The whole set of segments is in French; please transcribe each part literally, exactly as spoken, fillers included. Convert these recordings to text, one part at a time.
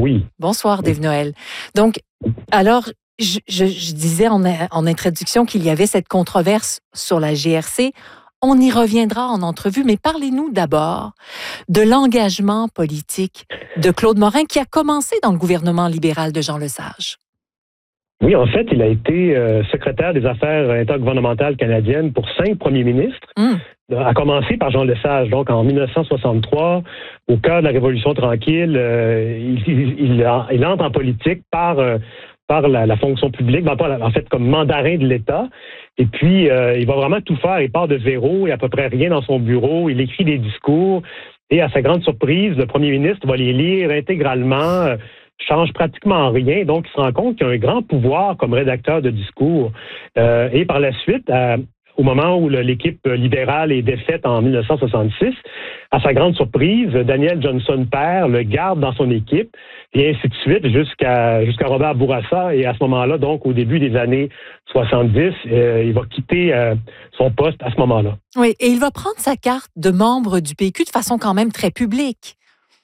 Oui. Bonsoir, Dave Noël. Donc, alors, je, je, je disais en, en introduction qu'il y avait cette controverse sur la G R C. On y reviendra en entrevue, mais parlez-nous d'abord de l'engagement politique de Claude Morin qui a commencé dans le gouvernement libéral de Jean Lesage. Oui, en fait, il a été euh, secrétaire des Affaires intergouvernementales canadiennes pour cinq premiers ministres, mmh. à commencer par Jean Lesage. Donc, en dix-neuf cent soixante-trois, au cœur de la Révolution tranquille, euh, il, il, il, il entre en politique par, euh, par la, la fonction publique, en fait, comme mandarin de l'État. Et puis, euh, il va vraiment tout faire. Il part de zéro, il n'y a à peu près rien dans son bureau. Il écrit des discours. Et à sa grande surprise, le premier ministre va les lire intégralement, euh, change pratiquement rien. Donc, il se rend compte qu'il a un grand pouvoir comme rédacteur de discours. Euh, et par la suite, à, au moment où le, l'équipe libérale est défaite en dix-neuf cent soixante-six, à sa grande surprise, Daniel Johnson père le garde dans son équipe, et ainsi de suite jusqu'à, jusqu'à Robert Bourassa. Et à ce moment-là, donc au début des années soixante-dix, euh, il va quitter euh, son poste à ce moment-là. Oui, et il va prendre sa carte de membre du P Q de façon quand même très publique.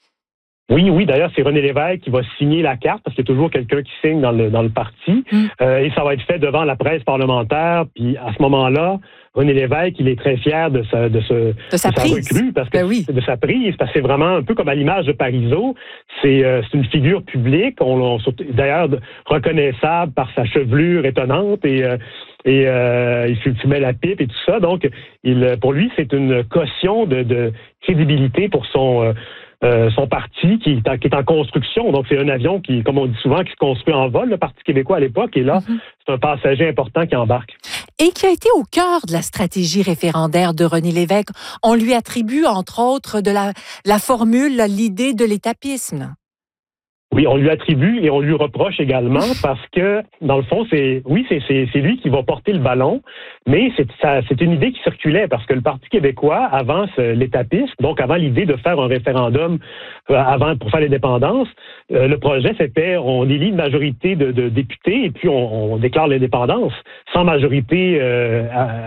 Oui, oui. D'ailleurs, c'est René Lévesque qui va signer la carte parce qu'il y a toujours quelqu'un qui signe dans le dans le parti. Mm. Euh, et ça va être fait devant la presse parlementaire. Puis à ce moment-là, René Lévesque, il est très fier de sa de, ce, de sa, de sa recrue parce que ben oui. de sa prise, parce que c'est vraiment un peu comme à l'image de Parizeau. C'est euh, c'est une figure publique. On, on d'ailleurs reconnaissable par sa chevelure étonnante et euh, et euh, il fumait la pipe et tout ça. Donc, il pour lui, c'est une caution de, de crédibilité pour son euh, Euh, son parti qui est, en, qui est en construction. Donc, c'est un avion qui, comme on dit souvent, qui se construit en vol, le Parti québécois à l'époque. Et là, mm-hmm. c'est un passager important qui embarque. Et qui a été au cœur de la stratégie référendaire de René Lévesque. On lui attribue, entre autres, de la, la formule, l'idée de l'étapisme. Oui, on lui attribue et on lui reproche également parce que, dans le fond, c'est oui, c'est, c'est, c'est lui qui va porter le ballon, mais c'est, ça, c'est une idée qui circulait parce que le Parti québécois, avant l'étapisme, donc avant l'idée de faire un référendum euh, avant pour faire l'indépendance, euh, le projet c'était on élit une majorité de, de députés et puis on, on déclare l'indépendance sans majorité euh,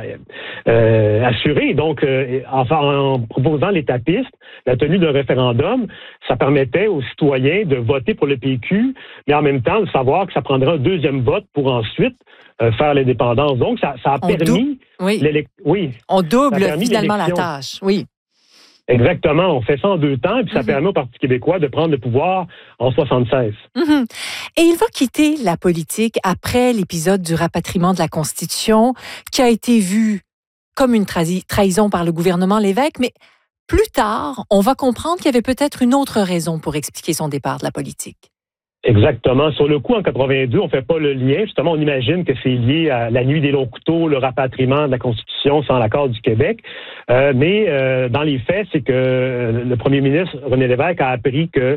euh, assurée. Donc, euh, enfin, en proposant l'étapisme, la tenue d'un référendum, ça permettait aux citoyens de voter pour le P Q, mais en même temps de savoir que ça prendrait un deuxième vote pour ensuite euh, faire l'indépendance. Donc, ça, ça a On permis... Dou- oui. oui. On double finalement la tâche, oui. Exactement. On fait ça en deux temps, et puis ça mm-hmm. permet au Parti québécois de prendre le pouvoir en soixante-seize. Mm-hmm. Et il va quitter la politique après l'épisode du rapatriement de la Constitution, qui a été vu comme une trahi- trahison par le gouvernement Lévesque, mais plus tard, on va comprendre qu'il y avait peut-être une autre raison pour expliquer son départ de la politique. Exactement. Sur le coup, en quatre-vingt-deux, on ne fait pas le lien. Justement, on imagine que c'est lié à la nuit des longs couteaux, le rapatriement de la Constitution sans l'accord du Québec. Euh, mais euh, dans les faits, c'est que le premier ministre, René Lévesque, a appris que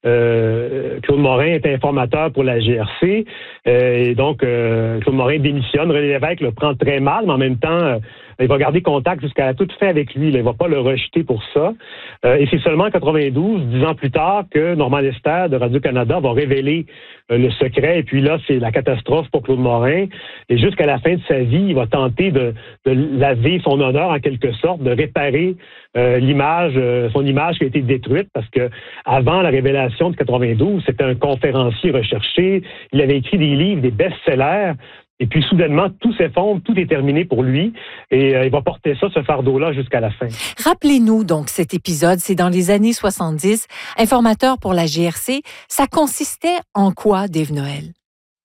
Euh, Claude Morin est informateur pour la G R C euh, et donc euh, Claude Morin démissionne. René Lévesque le prend très mal, mais en même temps, euh, il va garder contact jusqu'à la toute fin avec lui. Là, il ne va pas le rejeter pour ça. Euh, et c'est seulement en quatre-vingt-douze, dix ans plus tard, que Normand Lester de Radio-Canada va révéler euh, le secret. Et puis là, c'est la catastrophe pour Claude Morin. Et jusqu'à la fin de sa vie, il va tenter de, de laver son honneur en quelque sorte, de réparer euh, l'image, euh, son image qui a été détruite parce que avant la révélation de quatre-vingt-douze, c'était un conférencier recherché. Il avait écrit des livres, des best-sellers. Et puis, soudainement, tout s'effondre, tout est terminé pour lui. Et euh, il va porter ça, ce fardeau-là, jusqu'à la fin. Rappelez-nous donc cet épisode. C'est dans les années soixante-dix. Informateur pour la G R C. Ça consistait en quoi, Dave Noël?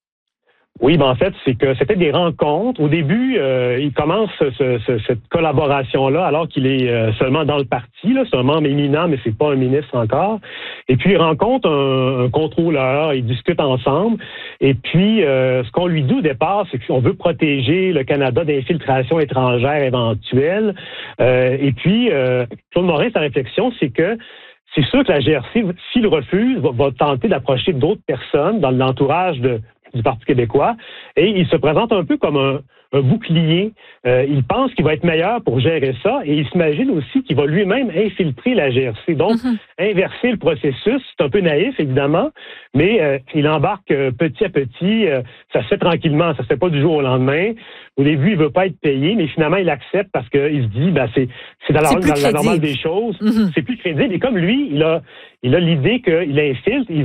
Oui, ben en fait, c'est que c'était des rencontres. Au début, euh, il commence ce, ce, cette collaboration-là alors qu'il est euh, seulement dans le parti. Là, c'est un membre éminent, mais c'est pas un ministre encore. Et puis, il rencontre un, un contrôleur, ils discutent ensemble. Et puis, euh, ce qu'on lui dit au départ, c'est qu'on veut protéger le Canada d'infiltration étrangère éventuelle. Euh, et puis, euh, Claude Morin, sa réflexion, c'est que c'est sûr que la G R C, s'il refuse, va, va tenter d'approcher d'autres personnes dans l'entourage de du Parti québécois, et il se présente un peu comme un, un bouclier. Euh, il pense qu'il va être meilleur pour gérer ça, et il s'imagine aussi qu'il va lui-même infiltrer la G R C, donc mm-hmm. inverser le processus. C'est un peu naïf, évidemment, mais euh, il embarque euh, petit à petit. Euh, ça se fait tranquillement, ça se fait pas du jour au lendemain. Au début, il veut pas être payé, mais finalement, il accepte parce qu'il se dit, ben, c'est, c'est dans, la, c'est dans la normale des choses. Mm-hmm. C'est plus crédible. Et comme lui, il a, il a l'idée qu'il infiltre, il